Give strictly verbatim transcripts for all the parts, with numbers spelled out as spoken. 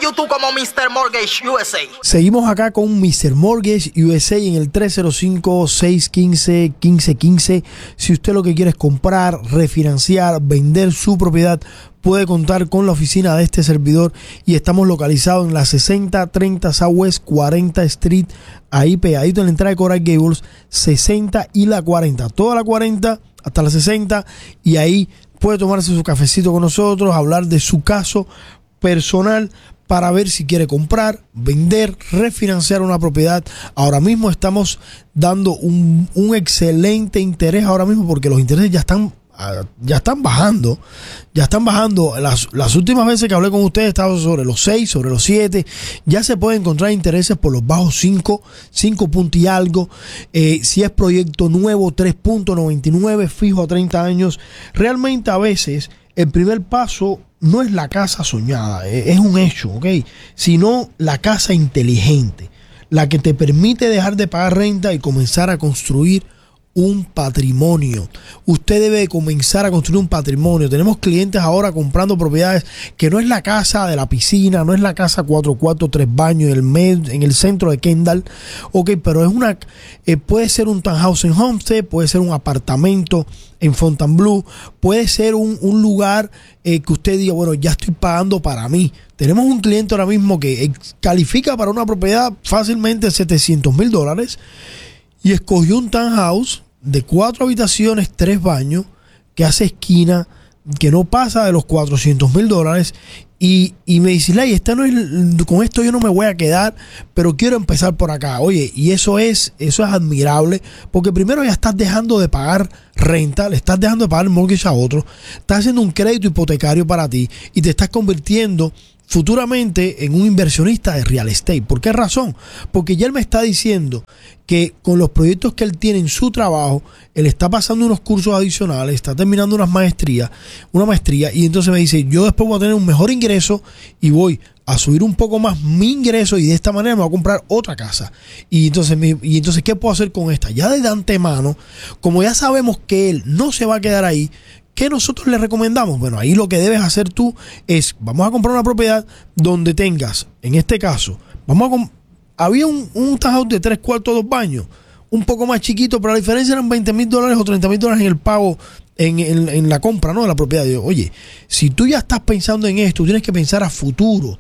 YouTube como mister Mortgage U S A. Seguimos acá con mister Mortgage U S A en el tres cero cinco, seis uno cinco, uno cinco uno cinco. Si usted lo que quiere es comprar, refinanciar, vender su propiedad, puede contar con la oficina de este servidor y estamos localizados en la sesenta treinta Southwest cuarenta Street, ahí pegadito en la entrada de Coral Gables, sesenta y la cuarenta, toda la cuarenta hasta la sesenta, y ahí puede tomarse su cafecito con nosotros, hablar de su caso personal para ver si quiere comprar, vender, refinanciar una propiedad. Ahora mismo estamos dando un, un excelente interés ahora mismo porque los intereses ya están ya están bajando, ya están bajando. Las, las últimas veces que hablé con ustedes estaba sobre los seis, sobre los siete. Ya se puede encontrar intereses por los bajos cinco, cinco puntos y algo. Eh, si es proyecto nuevo, tres punto noventa y nueve, fijo a treinta años. Realmente a veces el primer paso no es la casa soñada, eh, es un hecho, ¿ok? Sino la casa inteligente, la que te permite dejar de pagar renta y comenzar a construir un patrimonio. Usted debe comenzar a construir un patrimonio. Tenemos clientes ahora comprando propiedades que no es la casa de la piscina, no es la casa cuatro cuartos, tres baños en el, med, en el centro de Kendall, ok, pero es una, eh, puede ser un townhouse en Homestead, puede ser un apartamento en Fontainebleau, puede ser un, un lugar eh, que usted diga, bueno, ya estoy pagando para mí. Tenemos un cliente ahora mismo que eh, califica para una propiedad fácilmente setecientos mil dólares y escogió un townhouse de cuatro habitaciones, tres baños, que hace esquina, que no pasa de los cuatrocientos mil dólares. Y, y me dice, Ley, esta no es, con esto yo no me voy a quedar, pero quiero empezar por acá. Oye, y eso es, eso es admirable, porque primero ya estás dejando de pagar renta, le estás dejando de pagar el mortgage a otro, estás haciendo un crédito hipotecario para ti y te estás convirtiendo futuramente en un inversionista de real estate. ¿Por qué razón? Porque ya él me está diciendo que con los proyectos que él tiene en su trabajo, él está pasando unos cursos adicionales, está terminando unas maestrías, una maestría, y entonces me dice, yo después voy a tener un mejor ingreso y voy a subir un poco más mi ingreso y de esta manera me voy a comprar otra casa. Y entonces, me, y entonces ¿qué puedo hacer con esta? Ya de antemano, como ya sabemos que él no se va a quedar ahí, ¿qué nosotros le recomendamos? Bueno, ahí lo que debes hacer tú es, vamos a comprar una propiedad donde tengas, en este caso, vamos a comp- había un, un townhouse de tres cuartos, dos baños, un poco más chiquito, pero la diferencia eran veinte mil dólares o treinta mil dólares en el pago, en, en, en la compra, ¿no? De la propiedad. Yo, oye, si tú ya estás pensando en esto, tienes que pensar a futuro.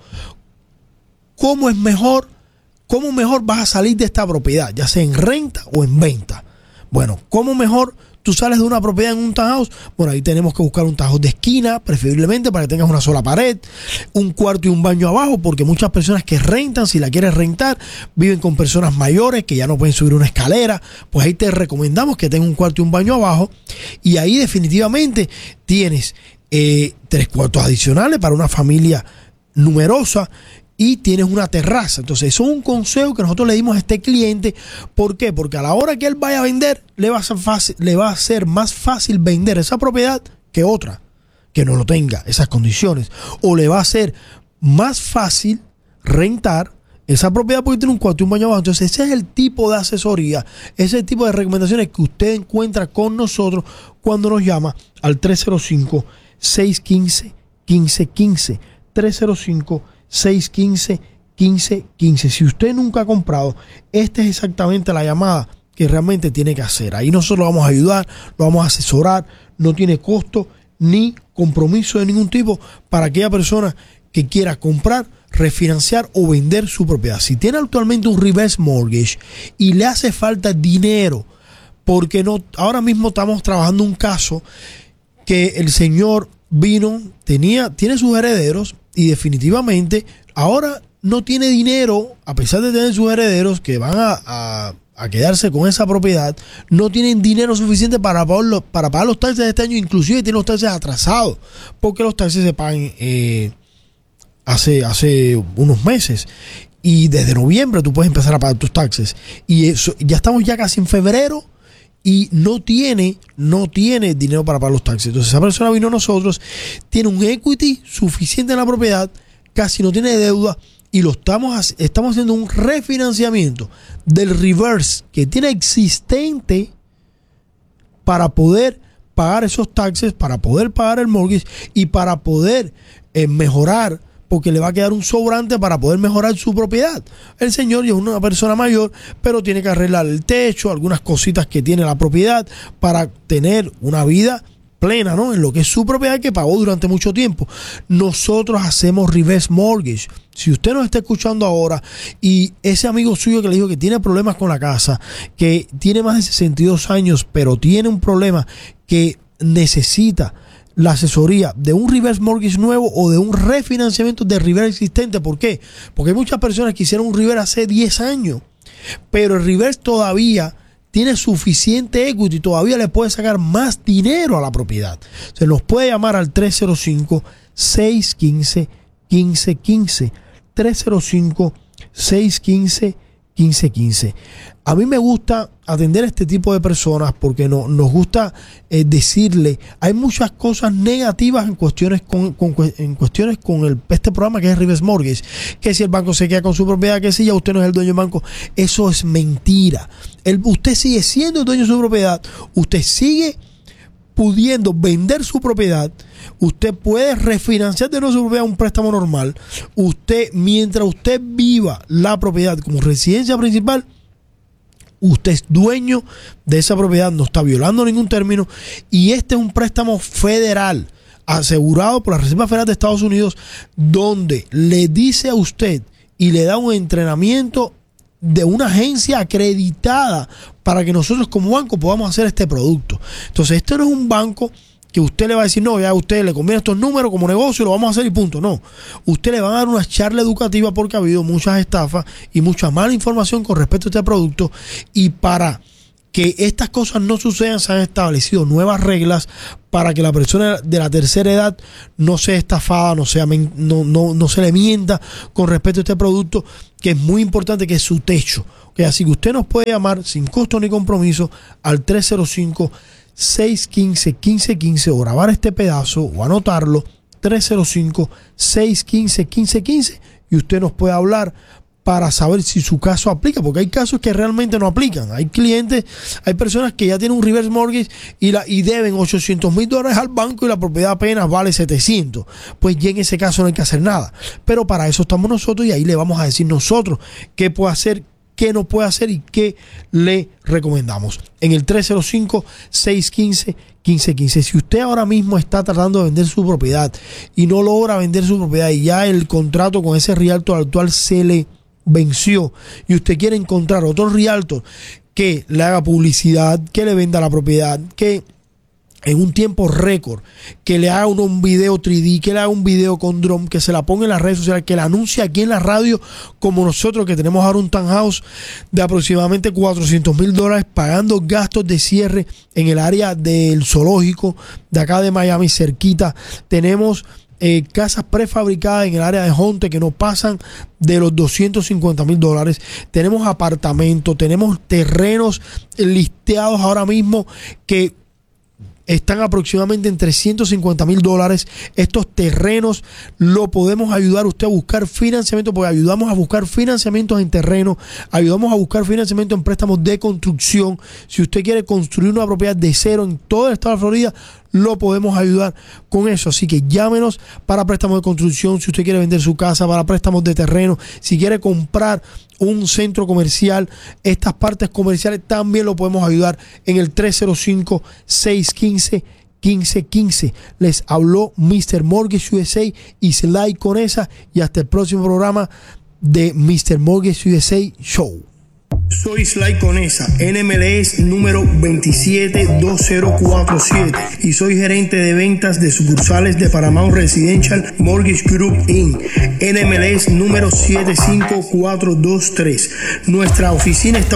¿Cómo es mejor? ¿Cómo mejor vas a salir de esta propiedad? Ya sea en renta o en venta. Bueno, ¿cómo mejor tú sales de una propiedad en un townhouse? Bueno, ahí tenemos que buscar un townhouse de esquina, preferiblemente para que tengas una sola pared, un cuarto y un baño abajo, porque muchas personas que rentan, si la quieres rentar, viven con personas mayores que ya no pueden subir una escalera. Pues ahí te recomendamos que tengas un cuarto y un baño abajo, y ahí definitivamente tienes eh, tres cuartos adicionales para una familia numerosa, y tienes una terraza. Entonces, eso es un consejo que nosotros le dimos a este cliente. ¿Por qué? Porque a la hora que él vaya a vender, le va a ser fácil, le va a ser más fácil vender esa propiedad que otra que no lo tenga esas condiciones. O le va a ser más fácil rentar esa propiedad porque tiene un cuarto y un baño abajo. Entonces, ese es el tipo de asesoría, ese es el tipo de recomendaciones que usted encuentra con nosotros cuando nos llama al tres cero cinco, seis uno cinco, uno cinco uno cinco. tres cero cinco, seis uno cinco, uno cinco uno cinco. Si usted nunca ha comprado, esta es exactamente la llamada que realmente tiene que hacer. Ahí nosotros lo vamos a ayudar, lo vamos a asesorar, no tiene costo ni compromiso de ningún tipo para aquella persona que quiera comprar, refinanciar o vender su propiedad. Si tiene actualmente un reverse mortgage y le hace falta dinero, porque no, ahora mismo estamos trabajando un caso que el señor vino, tenía, tiene sus herederos y definitivamente ahora no tiene dinero, a pesar de tener sus herederos que van a, a, a quedarse con esa propiedad, no tienen dinero suficiente para pagar los, para pagar los taxes de este año, inclusive tienen los taxes atrasados, porque los taxes se pagan eh, hace, hace unos meses. Y desde noviembre tú puedes empezar a pagar tus taxes. Y eso, ya estamos ya casi en febrero y no tiene, no tiene dinero para pagar los taxes. Entonces esa persona vino a nosotros, tiene un equity suficiente en la propiedad, casi no tiene deuda y lo estamos, estamos haciendo un refinanciamiento del reverse que tiene existente para poder pagar esos taxes, para poder pagar el mortgage y para poder eh, mejorar porque le va a quedar un sobrante para poder mejorar su propiedad. El señor ya es una persona mayor, pero tiene que arreglar el techo, algunas cositas que tiene la propiedad para tener una vida plena, ¿no?, en lo que es su propiedad que pagó durante mucho tiempo. Nosotros hacemos reverse mortgage. Si usted nos está escuchando ahora y ese amigo suyo que le dijo que tiene problemas con la casa, que tiene más de sesenta y dos años, pero tiene un problema que necesita la asesoría de un reverse mortgage nuevo o de un refinanciamiento de reverse existente. ¿Por qué? Porque hay muchas personas que hicieron un reverse hace diez años, pero el reverse todavía tiene suficiente equity, todavía le puede sacar más dinero a la propiedad. Se nos puede llamar al tres cero cinco, seis uno cinco, uno cinco uno cinco, tres cero cinco, seis uno cinco, uno cinco uno cinco. A mí me gusta atender a este tipo de personas porque no, nos gusta eh, decirle, hay muchas cosas negativas en cuestiones con, con, en cuestiones con el, este programa que es Reverse Mortgage, que si el banco se queda con su propiedad, que si ya usted no es el dueño del banco. Eso es mentira. El, usted sigue siendo el dueño de su propiedad, usted sigue pudiendo vender su propiedad, usted puede refinanciar de nuevo su propiedad a un préstamo normal. Usted, mientras usted viva la propiedad como residencia principal, usted es dueño de esa propiedad, no está violando ningún término, y este es un préstamo federal asegurado por la Reserva Federal de Estados Unidos, donde le dice a usted y le da un entrenamiento de una agencia acreditada para que nosotros como banco podamos hacer este producto. Entonces, este no es un banco que usted le va a decir, no, ya a usted le conviene estos números como negocio, lo vamos a hacer y punto. No, usted le va a dar una charla educativa porque ha habido muchas estafas y mucha mala información con respecto a este producto, y para que estas cosas no sucedan se han establecido nuevas reglas para que la persona de la tercera edad no sea estafada, no, sea, no, no, no se le mienta con respecto a este producto, que es muy importante, que es su techo. Okay, así que usted nos puede llamar sin costo ni compromiso al tres cero cinco, seis uno cinco, uno cinco uno cinco o grabar este pedazo o anotarlo, tres cero cinco, seis uno cinco, uno cinco uno cinco, y usted nos puede hablar para saber si su caso aplica, porque hay casos que realmente no aplican. Hay clientes, hay personas que ya tienen un reverse mortgage y, la, y deben ochocientos mil dólares al banco y la propiedad apenas vale setecientos. Pues ya en ese caso no hay que hacer nada. Pero para eso estamos nosotros, y ahí le vamos a decir nosotros qué puede hacer, qué no puede hacer y qué le recomendamos. En el tres cero cinco, seis uno cinco, uno cinco uno cinco. Si usted ahora mismo está tratando de vender su propiedad y no logra vender su propiedad, y ya el contrato con ese realtor actual se le venció, y usted quiere encontrar otro realtor que le haga publicidad, que le venda la propiedad, que en un tiempo récord, que le haga uno un video tres D, que le haga un video con drone, que se la ponga en las redes sociales, que la anuncie aquí en la radio, como nosotros, que tenemos ahora un townhouse de aproximadamente cuatrocientos mil dólares, pagando gastos de cierre en el área del zoológico de acá de Miami, cerquita. Tenemos Eh, casas prefabricadas en el área de Honte que no pasan de los doscientos cincuenta mil dólares. Tenemos apartamentos, tenemos terrenos listeados ahora mismo que están aproximadamente en trescientos cincuenta mil dólares. Estos terrenos lo podemos ayudar a usted a buscar financiamiento, porque ayudamos a buscar financiamientos en terreno, ayudamos a buscar financiamiento en préstamos de construcción. Si usted quiere construir una propiedad de cero en todo el estado de Florida, lo podemos ayudar con eso. Así que llámenos para préstamos de construcción, si usted quiere vender su casa, para préstamos de terreno, si quiere comprar un centro comercial, estas partes comerciales también lo podemos ayudar en el tres cero cinco, seis uno cinco, uno cinco uno cinco. Les habló mister Mortgage U S A y Sly Conesa, y hasta el próximo programa de mister Mortgage U S A Show. Soy Sly Conesa, N M L S número veintisiete dos cero cuatro siete, y soy gerente de ventas de sucursales de Paramount Residential Mortgage Group incorporated, N M L S número siete cinco cuatro dos tres. Nuestra oficina está